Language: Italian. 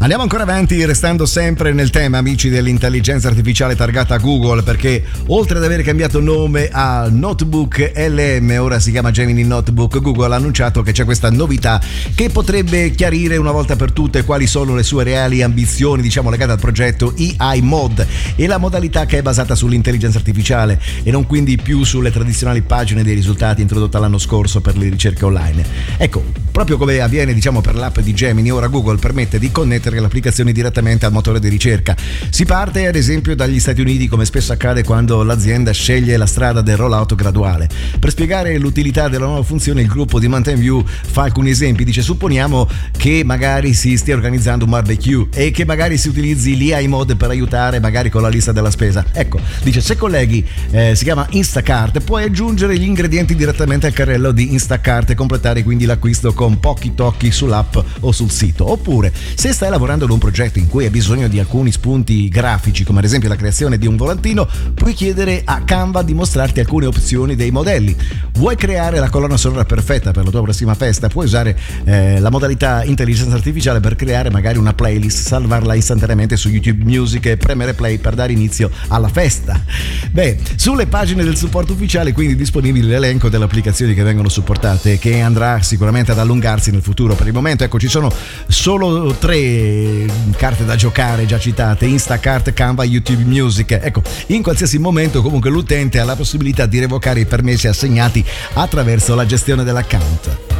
Andiamo ancora avanti restando sempre nel tema, amici, dell'intelligenza artificiale targata Google, perché oltre ad aver cambiato nome a Notebook LM, ora si chiama Gemini Notebook, Google ha annunciato che c'è questa novità che potrebbe chiarire una volta per tutte quali sono le sue reali ambizioni, diciamo, legate al progetto AI Mod e la modalità che è basata sull'intelligenza artificiale e non quindi più sulle tradizionali pagine dei risultati introdotta l'anno scorso per le ricerche online. Ecco, proprio come avviene, diciamo, per l'app di Gemini, ora Google permette di connettere l'applicazione direttamente al motore di ricerca. Si parte ad esempio dagli Stati Uniti, come spesso accade quando l'azienda sceglie la strada del rollout graduale. Per spiegare l'utilità della nuova funzione il gruppo di Mountain View fa alcuni esempi. Dice: supponiamo che magari si stia organizzando un barbecue e che magari si utilizzi l'AI Mod per aiutare magari con la lista della spesa. Ecco, dice, se colleghi si chiama Instacart, puoi aggiungere gli ingredienti direttamente al carrello di Instacart e completare quindi l'acquisto con pochi tocchi sull'app o sul sito. Oppure, se stai lavorando ad un progetto in cui hai bisogno di alcuni spunti grafici, come ad esempio la creazione di un volantino, puoi chiedere a Canva di mostrarti alcune opzioni dei modelli. Vuoi creare la colonna sonora perfetta per la tua prossima festa? Puoi usare la modalità intelligenza artificiale per creare magari una playlist, salvarla istantaneamente su YouTube Music e premere play per dare inizio alla festa. Beh, sulle pagine del supporto ufficiale quindi disponibile l'elenco delle applicazioni che vengono supportate, che andrà sicuramente ad allungarsi nel futuro. Per il momento, ecco, ci sono solo 3 carte da giocare già citate: Instacart, Canva, YouTube Music. Ecco, in qualsiasi momento comunque l'utente ha la possibilità di revocare i permessi assegnati attraverso la gestione dell'account.